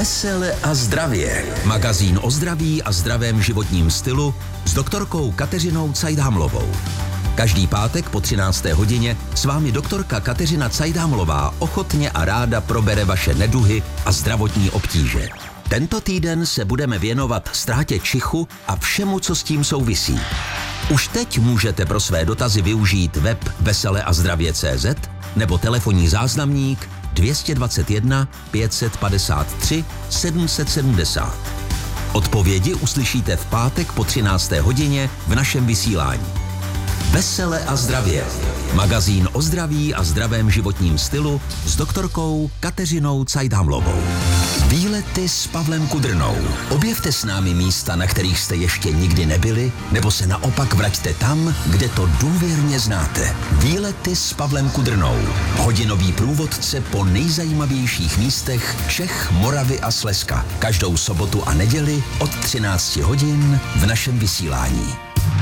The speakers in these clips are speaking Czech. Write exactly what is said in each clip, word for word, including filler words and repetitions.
Vesele a zdravě. Magazín o zdraví a zdravém životním stylu s doktorkou Kateřinou Cajdhamlovou. Každý pátek po třinácté hodině s vámi doktorka Kateřina Cajdhamlová ochotně a ráda probere vaše neduhy a zdravotní obtíže. Tento týden se budeme věnovat ztrátě čichu a všemu, co s tím souvisí. Už teď můžete pro své dotazy využít web vesele a zdravě tečka cé zet nebo telefonní záznamník dvě stě dvacet jedna pět set padesát tři sedm set sedmdesát. Odpovědi uslyšíte v pátek po třinácté hodině v našem vysílání. Vesele a zdravě. Magazín o zdraví a zdravém životním stylu s doktorkou Kateřinou Cajdhamlovou. Výlety s Pavlem Kudrnou. Objevte s námi místa, na kterých jste ještě nikdy nebyli, nebo se naopak vraťte tam, kde to důvěrně znáte. Výlety s Pavlem Kudrnou. Hodinový průvodce po nejzajímavějších místech Čech, Moravy a Slezska. Každou sobotu a neděli od třinácti hodin v našem vysílání.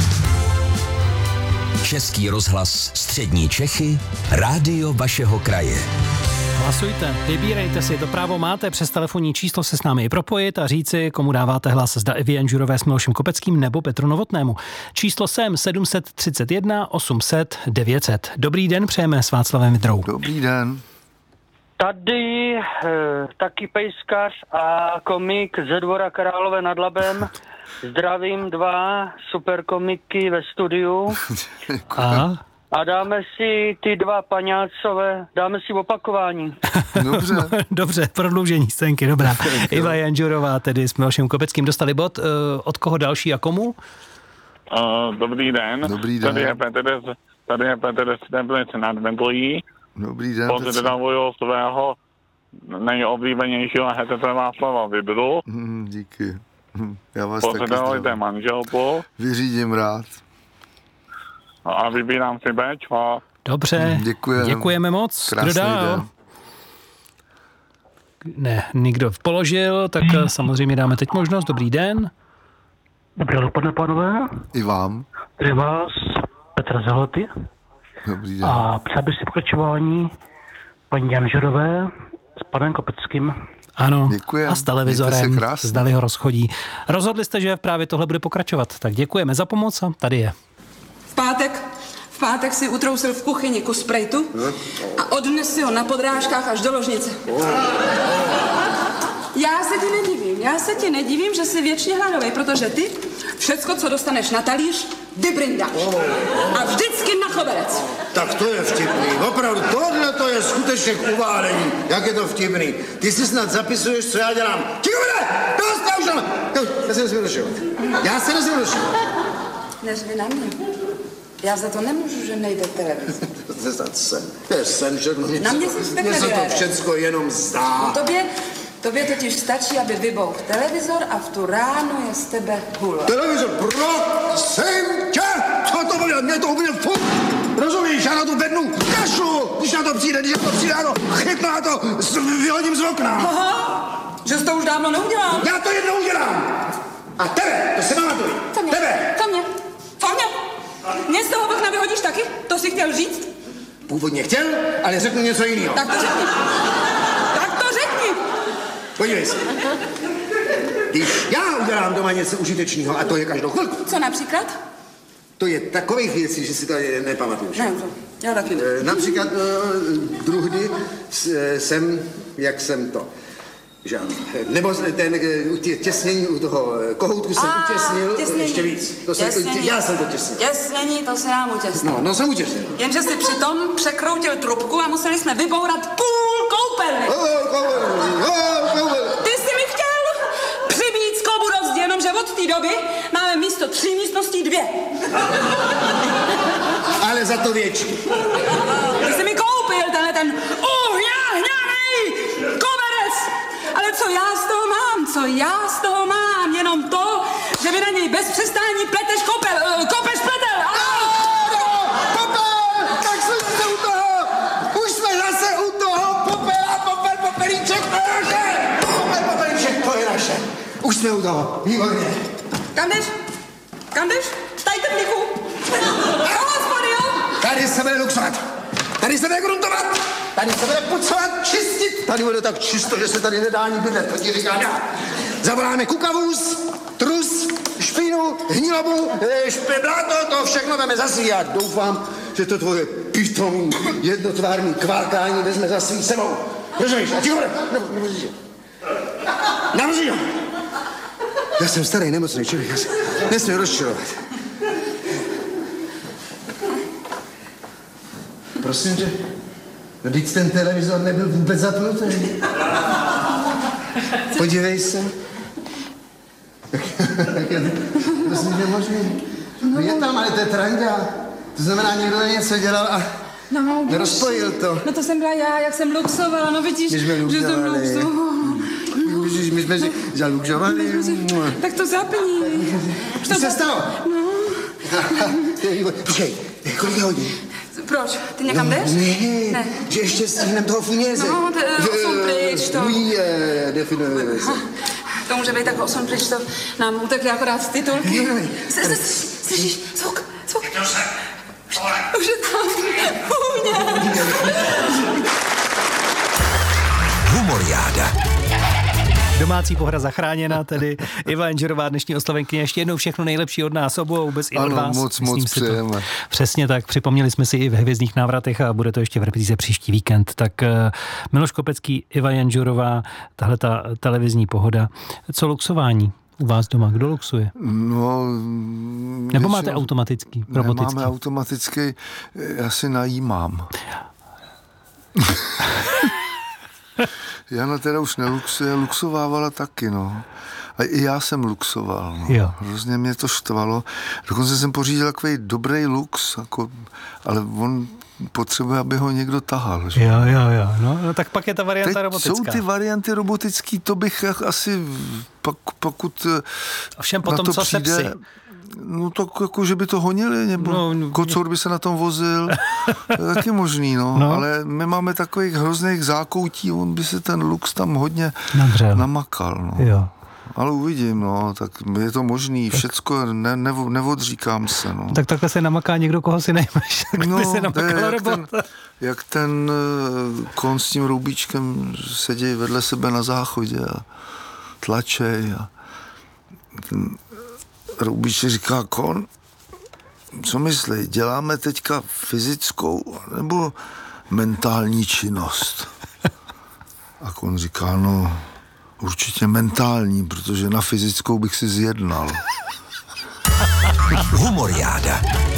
Český rozhlas Střední Čechy, rádio vašeho kraje. Hlasujte, vybírejte si, to právo máte, přes telefonní číslo se s námi i propojit a říci, komu dáváte hlas, zda Evě Janžurové s Milošem Kopeckým nebo Petru Novotnému. Číslo sem sedm set třicet jedna osm set devět set. Dobrý den, přejeme s Václavem Vidrou. Dobrý den. Tady e, taky pejskař a komik ze Dvora Králové nad Labem. Zdravím dva super komiky ve studiu. A? A dáme si ty dva paňácové, dáme si opakování. Dobře. No, dobře, prodloužení scénky, dobrá. Iva Janžurová tedy s Milošem Kopeckým dostali bod. Uh, od koho další a komu? Uh, dobrý den. Dobrý den. Tady je Petr, tady je Petr z Teplice nad Vendlí. Dobrý den. Pozdravuju svého nejoblíbenějšího hetete Václava Vidru. Hmm, díky. Hm, já vás taky Pozdravujte zdravím. manželku. Vyřídím rád. A vybírám si Béčko. Dobře, Děkujeme. děkujeme moc. Krásný Kdo dál? den. Ne, nikdo položil, tak samozřejmě dáme teď možnost. Dobrý den. Dobré dopoledne, pánové. I vám. Tady vás Petr Zahloty. Dobrý den. A přál bych si pokračování paní Janžurové s panem Kopeckým. Ano, Děkujem. a s televizorem, Mějte se krásně. zdali ho rozchodí. Rozhodli jste, že právě tohle bude pokračovat, tak děkujeme za pomoc a tady je. V pátek, v pátek si utrousil v kuchyni kus sprejtu a odnes si ho na podrážkách až do ložnice. Já se ti nedivím, já se ti nedivím, že jsi věčně hladový, protože ty všecko, co dostaneš na talíř, vybrindáš. A vždycky na koberec. Tak to je vtipný. Opravdu, tohle to je skutečně k uválení. Jak je to vtipný. Ty si snad zapisuješ, co já dělám. Čikové, dost, já už mám. Já se nesmím došovat. Já se nesmím došovat. Nezvi na mě. Já za to nemůžu, že nejde televize. To je snad sen. To je sen, že mě, Na mě se tak mě se to nevyjede. všecko jenom zdá. Tobě, tobě totiž stačí, aby vybouch televizor a v tu ránu je z tebe hula. Televizor, prosím tě, co to bude? Mě to úplně furt. Rozumíš, já na tu bednu kašlu, když na to přijde, když na to přijde, já to chytnu a to vyhodím z okna. Aha, že jsi to už dávno neudělal. Já to jednou udělám. A tebe, to si pamatuj. Co mě? Tebe. Co mě? Co mě? Mě z toho okna vyhodíš taky? To si chtěl říct? Původně chtěl, ale řeknu něco jiného. Tak to řekni. Tak to řekni. Podívej se. Když já udělám doma něco užitečného, a to je každou chvilku, Co například? to je takových věcí, že si to nepamatuješ. Ne, to, já taky ne. E, Například e, druhdy s- jsem, jak jsem to, že ano. Nebo ten e, u tě, těsnění u toho e, kohoutku jsem A, utěsnil těsnění. ještě víc. To jsem, Těsnění. já jsem to těsnil. Těsnění, to se nám utěsnilo. No, no jsem utěsnil. Jenže si přitom překroutil trubku a museli jsme vybourat půl koupelny. Oh, oh, oh, oh, oh. Ty jsi mi chtěl přibít sklobu rozdě, jenomže od té doby máme místo tří místností dvě. Ale za to větší. Ty jsi mi koupil tenhle ten uhňahňaný koberec. Ale co já z toho mám? Co já z toho mám? Jenom to, že mi na něj bez přestání pleteš kopel, uh, kopeš pletel. Popel! Tak jsme zase u toho! Už jsme zase u toho! Popel a popel, popelíček, to je naše! Popel, popelíček, to je naše! Už jsme u toho, výborně. Kam jdeš? Kam jdeš? Staj trníku. Ahoj, spady, jo? Tady se bude luxovat. Tady se bude gruntovat. Tady se bude potřebovat čistit. Tady bude tak čisto, že se tady nedá ani bydlet, to ti říkám já. Zavoláme kukavůz, trus, špínu, hnilobu, špebláto, to všechno veme za svý. Já doufám, že to tvoje pitomý jednotvárný kvárkání vezme za svý sebou. Rozumíš? A ti bude, nebudíš. Navři ho. Já jsem starý, nemocný člověk, já se nesmím rozčilovat. Prosím tě, no teď ten televizor nebyl vůbec zapnutý. Podívej se. Jak je to, prosím tě, možný. No je tam, ale to je tranda. To znamená, někdo na něco dělal a no, nerozpojil to. No to jsem byla já, jak jsem luxovala, no vidíš, že jsem luxovala. Vidíš, my jsme si zaluxovali. Tak to zapni. Co se stalo? No. Počkej, kolik je hodin? Proč? Ty někam jdeš? Ne, ne, že ještě stihnem toho funěze. No, to osm pryč, to. Oui, definujeme se. To může být tak osm pryč, to nám utekly akorát titulky. Slyšíš? Zvuk, zvuk. Už je tam funě. Humoriáda. Domácí pohra zachráněna, tedy Iva Janžerová, dnešní oslavenkyně. Ještě jednou všechno nejlepší od nás obou, vůbec i od ano, vás. moc, Myslím moc si to. přejeme. Přesně tak, připomněli jsme si i v Hvězdných návratech a bude to ještě v repríze příští víkend. Tak uh, Miloš Kopecký, Iva Janžerová, tahle ta televizní pohoda. Co luxování u vás doma? Kdo luxuje? No, Nebo většinou, máte automatický, robotický? Nemáme automatický, já si najímám. Jana teda už neluxuje, luxovávala taky, no. A i já jsem luxoval, no. Jo. Hrozně mě to štvalo. Dokonce jsem pořídil takový dobrý lux, jako, ale on potřebuje, aby ho někdo tahal. Že? Jo, jo, jo. No, no tak pak je ta varianta Teď robotická. jsou ty varianty robotický, to bych asi, pak, pokud Ovšem potom, na to co přijde, se psy? No tak jako, že by to honili, nebo no, kocour by se na tom vozil, to je taky možný, no. no. Ale my máme takových hrozných zákoutí, on by se ten lux tam hodně Nadřel. namakal, no. Jo. Ale uvidím, no, tak je to možný, všecko, ne, ne, neodříkám se, no. Tak takhle se namaká někdo, koho si nejmeš, tak no, by se namakal jak robot. ten, jak ten kon s tím roubíčkem sedí vedle sebe na záchodě a tlačej a ten roubíček říká, kon, co myslí, děláme teďka fyzickou nebo mentální činnost? A kon říká, no, určitě mentální, protože na fyzickou bych si zjednal. Humoriáda.